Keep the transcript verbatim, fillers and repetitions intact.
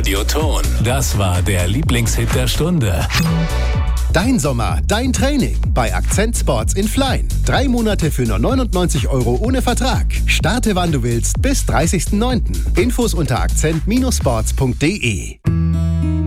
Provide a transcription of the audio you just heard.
Radioton. Das war der Lieblingshit der Stunde. Dein Sommer, dein Training bei Akzent Sports in Flein. Drei Monate für nur neunundneunzig Euro ohne Vertrag. Starte wann du willst bis dreißigsten neunten Infos unter akzent Bindestrich sports punkt de.